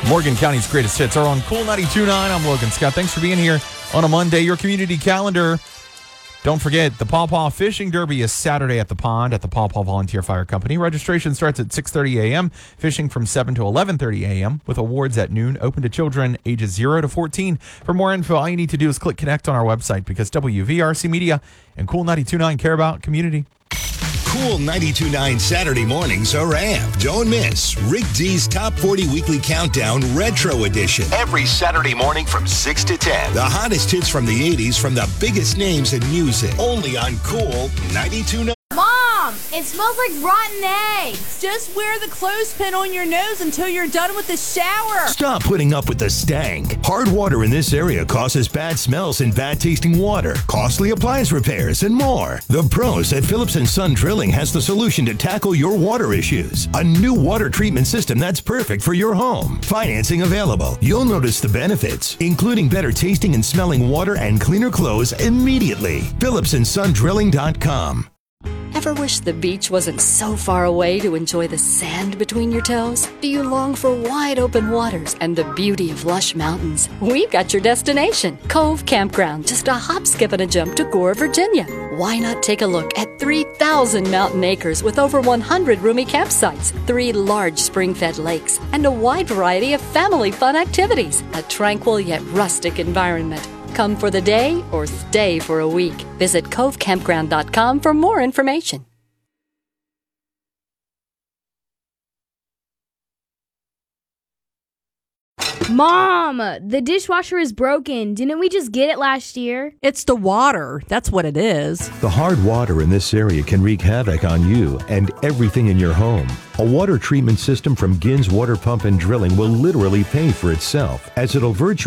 Morgan County's greatest hits are on Cool 92.9. I'm Logan Scott. Thanks for being here on a Monday. Your community calendar. Don't forget, the Paw Paw Fishing Derby is Saturday at the pond at the Paw Paw Volunteer Fire Company. Registration starts at 6:30 a.m., fishing from 7 to 11:30 a.m., with awards at noon, open to children ages 0 to 14. For more info, all you need to do is click connect on our website because WVRC Media and Cool 92.9 care about community. Cool 92.9 Saturday mornings are amped. Don't miss Rick D's Top 40 Weekly Countdown Retro Edition. Every Saturday morning from 6 to 10. The hottest hits from the 80s from the biggest names in music. Only on Cool 92.9. Mom, it smells like rotten eggs. Just wear the clothespin on your nose until you're done with the shower. Stop putting up with the stank. Hard water in this area causes bad smells and bad tasting water, costly appliance repairs, and more. The pros at Phillips & Son Drilling has the solution to tackle your water issues. A new water treatment system that's perfect for your home. Financing available. You'll notice the benefits, including better tasting and smelling water and cleaner clothes immediately. PhillipsandSonDrilling.com. Ever wish the beach wasn't so far away to enjoy the sand between your toes? Do you long for wide open waters and the beauty of lush mountains? We've got your destination, Cove Campground, just a hop, skip, and a jump to Gore, Virginia. Why not take a look at 3,000 mountain acres with over 100 roomy campsites, 3 large spring-fed lakes, and a wide variety of family fun activities? A tranquil yet rustic environment. Come for the day or stay for a week. Visit covecampground.com for more information. Mom, the dishwasher is broken. Didn't we just get it last year? It's the water. That's what it is. The hard water in this area can wreak havoc on you and everything in your home. A water treatment system from Gins Water Pump and Drilling will literally pay for itself, as it'll virtually